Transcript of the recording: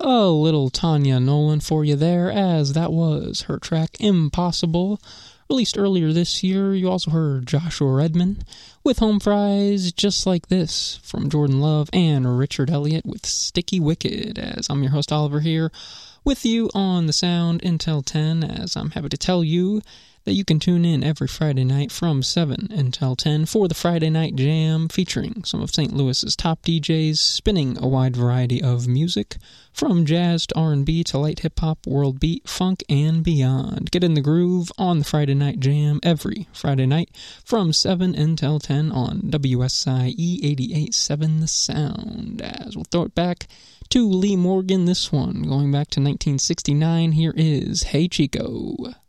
A little Tanya Nolan for you there, as that was her track Impossible, released earlier this year. You also heard Joshua Redman with Home Fries, Just Like This from Jordan Love, and Richard Elliott with Sticky Wicked, as I'm your host Oliver here with you on The Sound until 10, as I'm happy to tell you that you can tune in every Friday night from 7 until 10 for the Friday Night Jam, featuring some of St. Louis's top DJs, spinning a wide variety of music, from jazz to R&B to light hip-hop, world beat, funk, and beyond. Get in the groove on the Friday Night Jam every Friday night from 7 until 10 on WSIE 88.7 The Sound. As we'll throw it back to Lee Morgan, this one going back to 1969. Here is Hey Chico.